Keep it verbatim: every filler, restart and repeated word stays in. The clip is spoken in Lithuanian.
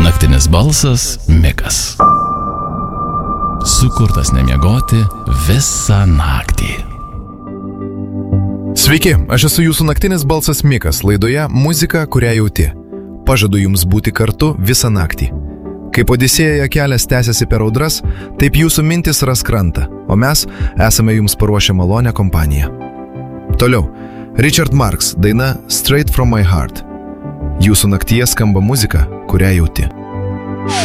Naktinis balsas Mikas. Sukurtas nemiegoti visą naktį. Sveiki, aš esu jūsų naktinis balsas Mikas, laidoje Muzika, kurią jauti. Pažadu jums būti kartu visą naktį. Kaip Odisėjoje kelias tęsiasi per audras, taip jūsų mintis ras krantą, o mes esame jums paruošę malonę kompaniją. Toliau, Richard Marx, daina Straight from my heart. Jūsų naktyje skamba muzika, kurią jauti.